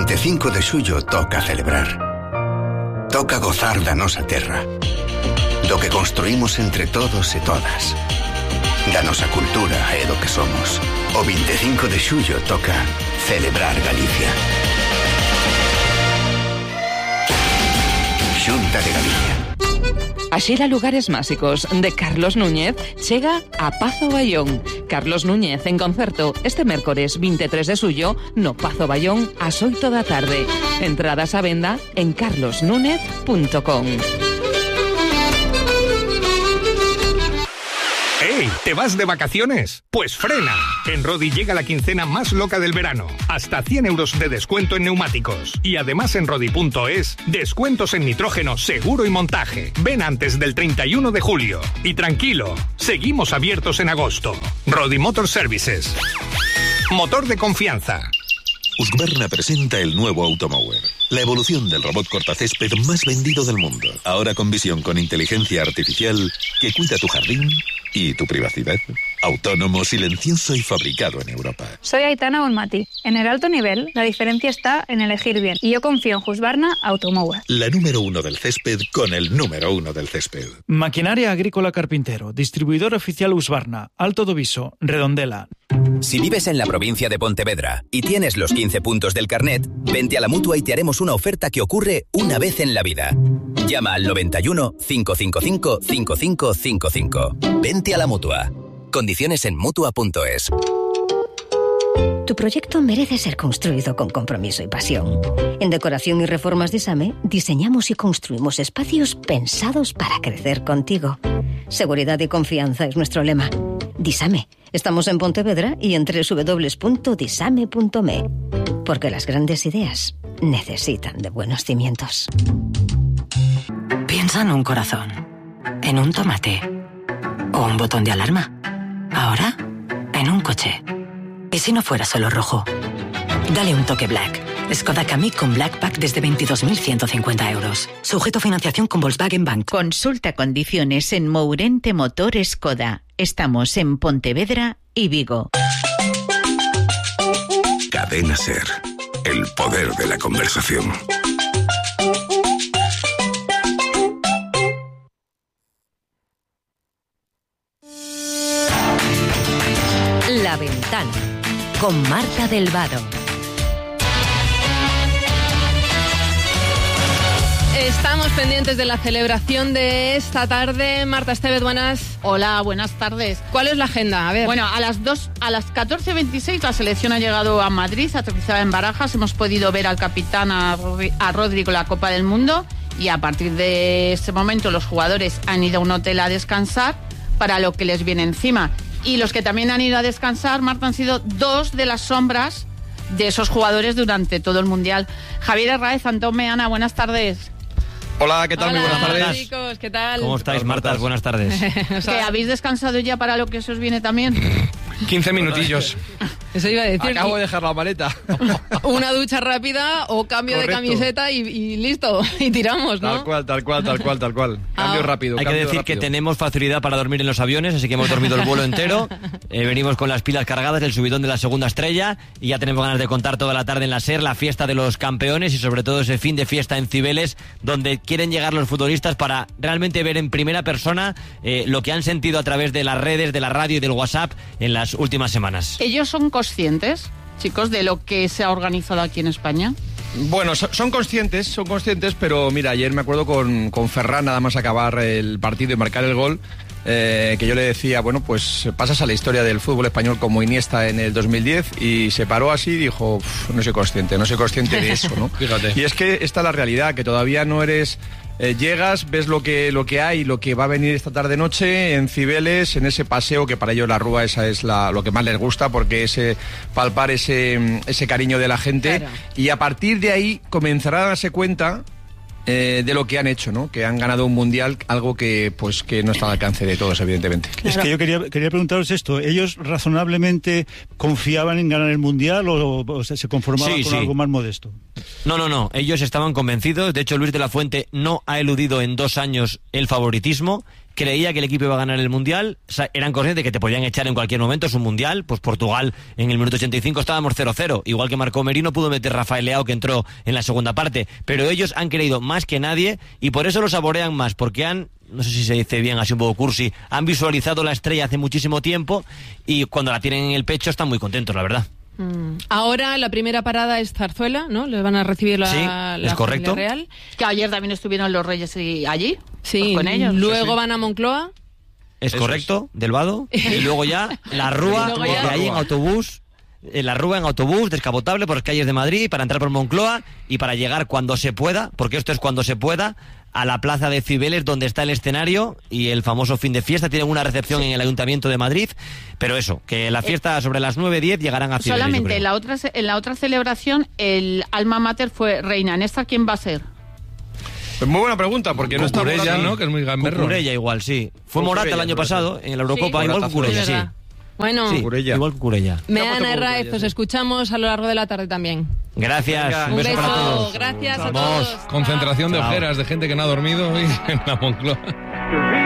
25 de xullo toca celebrar. Toca gozar da nosa terra, do que construímos entre todos e todas, da nosa cultura e do que somos. O 25 de xullo toca celebrar Galicia. Xunta de Galicia. A xira Lugares Máxicos de Carlos Núñez chega a Pazo Bayón. Carlos Núñez en concerto este mércores 23 de xullo no Pazo Bayón ás 8 da tarde. Entradas a venda en carlosnúñez.com. ¡Ey! ¿Te vas de vacaciones? Pues frena. En Rodi llega la quincena más loca del verano. Hasta 100 euros de descuento en neumáticos. Y además en Rodi.es, descuentos en nitrógeno, seguro y montaje. Ven antes del 31 de julio. Y tranquilo, seguimos abiertos en agosto. Rodi Motor Services. Motor de confianza. Husqvarna presenta el nuevo Automower, la evolución del robot cortacésped más vendido del mundo. Ahora con visión con inteligencia artificial que cuida tu jardín y tu privacidad. Autónomo, silencioso y fabricado en Europa. Soy Aitana Bonmati. En el alto nivel, la diferencia está en elegir bien. Y yo confío en Husqvarna Automower. La número 1 del césped con el número 1 del césped. Maquinaria Agrícola Carpintero. Distribuidor oficial Husqvarna. Alto do Viso. Redondela. Si vives en la provincia de Pontevedra y tienes los 15 puntos del carnet, vente a la Mutua y te haremos una oferta que ocurre una vez en la vida. Llama al 91 555 5555. Vente a la Mutua. Condiciones en Mutua.es. Tu proyecto merece ser construido con compromiso y pasión. En Decoración y Reformas Disame diseñamos y construimos espacios pensados para crecer contigo. Seguridad y confianza es nuestro lema. Disame. Estamos en Pontevedra y en www.disame.me. Porque las grandes ideas necesitan de buenos cimientos. Piensa en un corazón, en un tomate o un botón de alarma. Ahora, en un coche. ¿Y si no fuera solo rojo? Dale un toque Black. Skoda Kamiq con Black Pack desde 22.150 euros. Sujeto a financiación con Volkswagen Bank. Consulta condiciones en Mourente Motor Skoda. Estamos en Pontevedra y Vigo. Cadena SER. El poder de la conversación. La Ventana, con Marta del Vado. Estamos pendientes de la celebración de esta tarde. Marta Estevez, buenas. Hola, buenas tardes. ¿Cuál es la agenda? A ver. Bueno, a las 14:26 la selección ha llegado a Madrid, aterrizada en Barajas. Hemos podido ver al capitán, a Rodri con la Copa del Mundo. Y a partir de ese momento los jugadores han ido a un hotel a descansar para lo que les viene encima. Y los que también han ido a descansar, Marta, han sido dos de las sombras de esos jugadores durante todo el Mundial. Javier Herráez, Antón Meana, buenas tardes. Hola, ¿qué tal? Hola, muy buenas tardes. Chicos, ¿qué tal? ¿Cómo estáis, Marta? Buenas tardes. ¿Que habéis descansado ya para lo que se os viene también? 15 minutillos. Eso iba a decir. Acabo de dejar la maleta. Una ducha rápida o cambio Correcto. de camiseta y listo. Y tiramos, ¿no? Tal cual. Cambio rápido. Hay que decir que tenemos facilidad para dormir en los aviones, así que hemos dormido el vuelo entero. Venimos con las pilas cargadas, el subidón de la segunda estrella, y ya tenemos ganas de contar toda la tarde en la SER la fiesta de los campeones y sobre todo ese fin de fiesta en Cibeles, donde quieren llegar los futbolistas para realmente ver en primera persona lo que han sentido a través de las redes, de la radio y del WhatsApp en las últimas semanas. ¿Ellos son conscientes, chicos, de lo que se ha organizado aquí en España? Bueno, son conscientes, pero mira, ayer me acuerdo con Ferran, nada más acabar el partido y marcar el gol, que yo le decía, bueno, pues pasas a la historia del fútbol español como Iniesta en el 2010, y se paró así y dijo, no soy consciente de eso, ¿no? Fíjate. Y es que esta es la realidad, que todavía no eres... llegas, ves lo que hay, lo que va a venir esta tarde-noche en Cibeles, en ese paseo, que para ellos la Rúa esa es lo que más les gusta, porque es palpar ese cariño de la gente, claro. Y a partir de ahí comenzarán a darse cuenta de lo que han hecho, ¿no? Que han ganado un mundial, algo que no está al alcance de todos, evidentemente. Claro. Es que yo quería preguntaros esto. ¿Ellos razonablemente confiaban en ganar el mundial o se conformaban con algo más modesto? No. Ellos estaban convencidos. De hecho, Luis de la Fuente no ha eludido en 2 años el favoritismo. creía que el equipo iba a ganar el Mundial, eran conscientes de que te podían echar en cualquier momento, es un Mundial, pues Portugal en el minuto 85 estábamos 0-0, igual que marcó Merino, pudo meter Rafael Leao que entró en la segunda parte, pero ellos han creído más que nadie y por eso lo saborean más, porque han, no sé si se dice bien, así un poco cursi, han visualizado la estrella hace muchísimo tiempo y cuando la tienen en el pecho están muy contentos, la verdad. Ahora la primera parada es Zarzuela, ¿no? Le van a recibir la es correcto. Real. Que ayer también estuvieron los Reyes allí, sí, pues con ellos. Luego van a Moncloa. Es correcto, del Vado. Y luego ya la Rúa, de ahí en autobús. La Rúa en autobús, descapotable por las calles de Madrid para entrar por Moncloa y para llegar cuando se pueda, porque esto es cuando se pueda, a la plaza de Cibeles donde está el escenario y el famoso fin de fiesta. Tienen una recepción en el Ayuntamiento de Madrid, pero eso, que la fiesta sobre las 9:10 llegarán a Cibeles. Solamente en la otra celebración el alma mater fue reina. ¿En esta quién va a ser? Pues muy buena pregunta, porque no está Cucurella, ¿no? Que es muy gamberro. Cucurella igual, sí. Fue Morata el año pasado en la Eurocopa, sí, igual Cucurella, sí. Bueno, sí, igual Cucurella. Meana Herráez, os escuchamos a lo largo de la tarde también. Gracias. Venga, un beso para todos. Gracias a Vamos, todos. concentración de Chao. ojeras de gente que no ha dormido hoy en la Moncloa.